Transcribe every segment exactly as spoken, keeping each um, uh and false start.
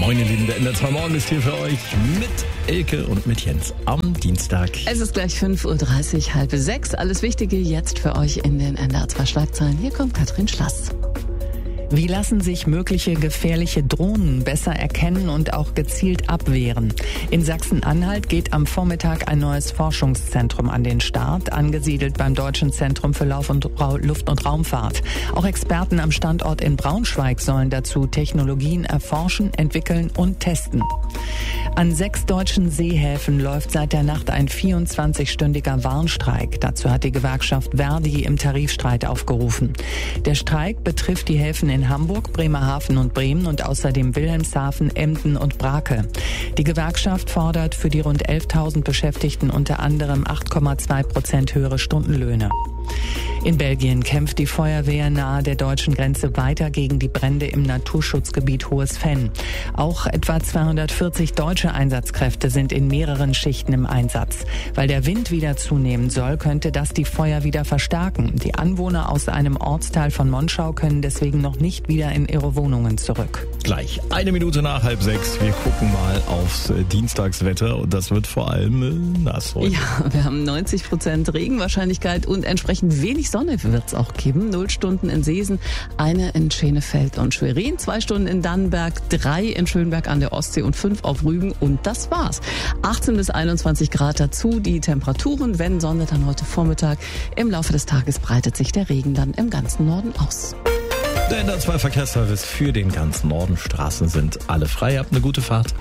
Moin ihr Lieben, der N D R zwei Morgen ist hier für euch mit Elke und mit Jens am Dienstag. Es ist gleich fünf Uhr dreißig, halb sechs. Alles Wichtige jetzt für euch in den N D R zwei Schlagzeilen. Hier kommt Katrin Schlass. Wie lassen sich mögliche gefährliche Drohnen besser erkennen und auch gezielt abwehren? In Sachsen-Anhalt geht am Vormittag ein neues Forschungszentrum an den Start, angesiedelt beim Deutschen Zentrum für Lauf- und Ra- Luft- und Raumfahrt. Auch Experten am Standort in Braunschweig sollen dazu Technologien erforschen, entwickeln und testen. An sechs deutschen Seehäfen läuft seit der Nacht ein vierundzwanzigstündiger Warnstreik. Dazu hat die Gewerkschaft Verdi im Tarifstreit aufgerufen. Der Streik betrifft die Häfen in Hamburg, Bremerhaven und Bremen und außerdem Wilhelmshaven, Emden und Brake. Die Gewerkschaft fordert für die rund elftausend Beschäftigten unter anderem acht Komma zwei Prozent höhere Stundenlöhne. In Belgien kämpft die Feuerwehr nahe der deutschen Grenze weiter gegen die Brände im Naturschutzgebiet Hohes Venn. Auch etwa zweihundertvierzig deutsche Einsatzkräfte sind in mehreren Schichten im Einsatz. Weil der Wind wieder zunehmen soll, könnte das die Feuer wieder verstärken. Die Anwohner aus einem Ortsteil von Monschau können deswegen noch nicht wieder in ihre Wohnungen zurück. Gleich eine Minute nach halb sechs. Wir gucken mal aufs äh, Dienstagswetter und das wird vor allem äh, nass heute. Ja, wir haben neunzig Prozent Regenwahrscheinlichkeit und entsprechend wenig Sonne wird es auch geben. Null Stunden in Seesen, eine in Schenefeld und Schwerin, zwei Stunden in Dannenberg, drei in Schönberg an der Ostsee und fünf auf Rügen und das war's. achtzehn bis einundzwanzig Grad dazu. Die Temperaturen, wenn Sonne, dann heute Vormittag. Im Laufe des Tages breitet sich der Regen dann im ganzen Norden aus. Der N D R zwei Verkehrsservice für den ganzen Norden. Straßen sind alle frei. Habt eine gute Fahrt.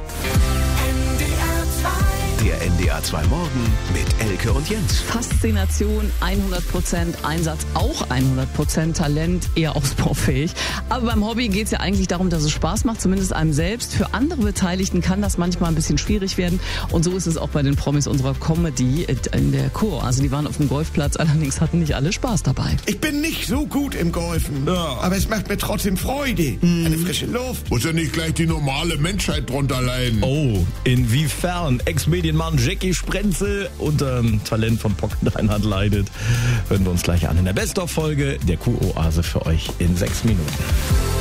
Der N D R zwei Morgen mit Elke und Jens. Faszination hundert Prozent, Einsatz auch hundert Prozent, Talent eher ausbaufähig. Aber beim Hobby geht es ja eigentlich darum, dass es Spaß macht, zumindest einem selbst. Für andere Beteiligten kann das manchmal ein bisschen schwierig werden. Und so ist es auch bei den Promis unserer Comedy in der Chor. Also die waren auf dem Golfplatz, allerdings hatten nicht alle Spaß dabei. Ich bin nicht so gut im Golfen, Ja. aber es macht mir trotzdem Freude. Eine frische Luft. Muss ja nicht gleich die normale Menschheit drunter leiden. Oh, inwiefern Ex-Medienmann Jackie Sprenzel unter dem Talent von Pockenreinhardt leidet, hören wir uns gleich an in der Best-of-Folge der Q-Oase für euch in sechs Minuten.